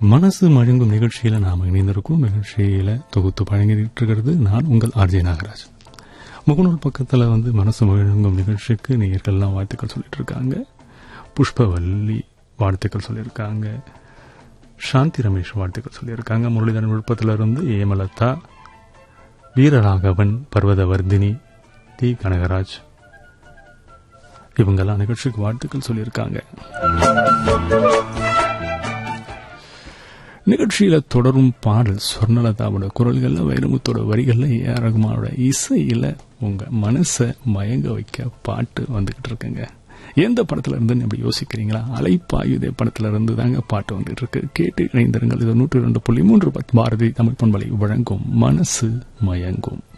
மனசு மயங்கும் நிகழ்ச்சியில நாம இணைந்திருக்கும். நிகழ்ச்சியில தொகுத்து வழங்கிட்டு இருக்கிறது நான் உங்கள் ஆர்ஜே நாகராஜ். முகநூல் பக்கத்துல மனசு மயங்கும் நிகழ்ச்சிக்கு நேயர்கள்லாம் வாழ்த்துக்கள் சொல்லிட்டு இருக்காங்க. புஷ்பவல்லி வாழ்த்துக்கள் சொல்லியிருக்காங்க. சாந்தி ரமேஷ் வாழ்த்துக்கள் சொல்லியிருக்காங்க. முரளிதரன் விழுப்பத்திலிருந்து ஏமலதா, வீரராகவன், பர்வதவர்தினி, டி கனகராஜ் இவங்கெல்லாம் நிகழ்ச்சிக்கு வாழ்த்துக்கள் சொல்லியிருக்காங்க. நிகழ்ச்சியில தொடரும் பாடல் சொர்ணலதாவோட குரல்கள்ல, வைரமுத்தோட வரிகள்ல, ஏ ஆர் ரகுமானோட இசையில உங்க மனசை மயங்க வைக்க பாட்டு வந்துகிட்டு இருக்குங்க. எந்த படத்துல இருந்து அப்படி யோசிக்கிறீங்களா? அலைப்பாயுதே படத்துல இருந்து தாங்க பாட்டு வந்துட்டு இருக்கு. கேட்டு இணைந்திருங்கள். இது 102.3 பாரதி தமிழ் பண்பலை வழங்கும் மனசு மயங்கும்.